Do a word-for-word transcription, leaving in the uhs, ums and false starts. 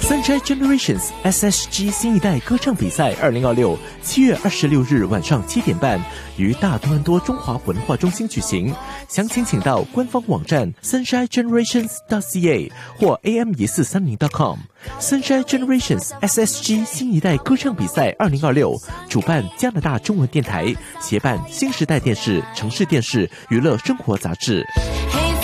Sunshine Generations S S G 新一代歌唱比赛二零二六七月二十六日晚上七点半于大多伦多中华文化中心举行，详情请到官方网站 sunshine generations dot c a 或 a m 一四三零 dot com。Sunshine Generations S S G 新一代歌唱比赛二零二六主办加拿大中文电台，协办新时代电视、城市电视、娱乐生活杂志。